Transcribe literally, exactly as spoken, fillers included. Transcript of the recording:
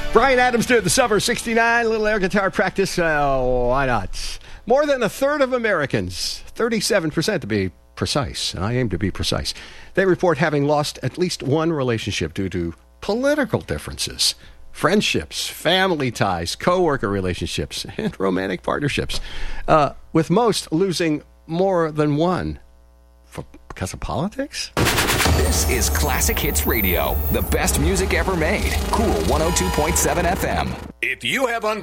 Bryan Adams did the Summer sixty-nine, a little air guitar practice. Uh, why not? More than a third of Americans, thirty-seven percent to be precise, and I aim to be precise, they report having lost at least one relationship due to political differences, friendships, family ties, co-worker relationships, and romantic partnerships, uh, with most losing more than one. For, because of politics? This is Classic Hits Radio, the best music ever made. Cool one oh two point seven F M. If you have un-